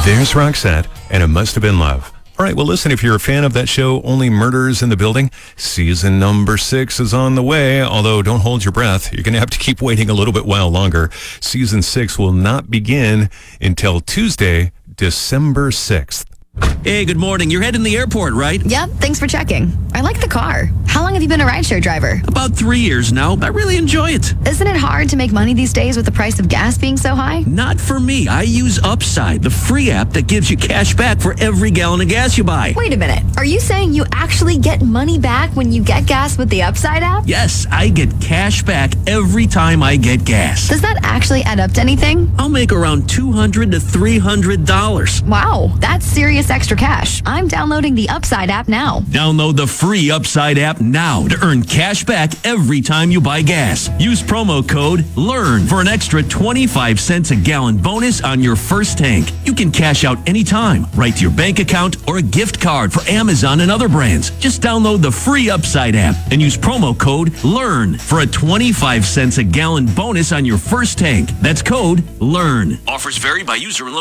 There's Roxette, and It Must Have Been Love. All right, well, listen, if you're a fan of that show, Only Murders in the Building, season number 6 is on the way, although don't hold your breath. You're going to have to keep waiting a little bit while longer. Season 6 will not begin until Tuesday, December 6th. Hey, good morning. You're heading to the airport, right? Yep, thanks for checking. I like the car. How long have you been a rideshare driver? About 3 years now. I really enjoy it. Isn't it hard to make money these days with the price of gas being so high? Not for me. I use Upside, the free app that gives you cash back for every gallon of gas you buy. Wait a minute. Are you saying you actually get money back when you get gas with the Upside app? Yes, I get cash back every time I get gas. Does that actually add up to anything? I'll make around $200 to $300. Wow, that's serious extra cash. I'm downloading the Upside app now. Download the free Upside app now to earn cash back every time you buy gas. Use promo code LEARN for an extra 25 cents a gallon bonus on your first tank. You can cash out anytime, right to your bank account or a gift card for Amazon and other brands. Just download the free Upside app and use promo code LEARN for a 25 cents a gallon bonus on your first tank. That's code LEARN. Offers vary by user and